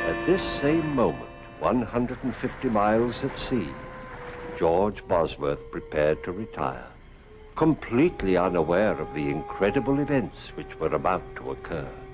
At this same moment, 150 miles at sea, George Bosworth prepared to retire, completely unaware of the incredible events which were about to occur.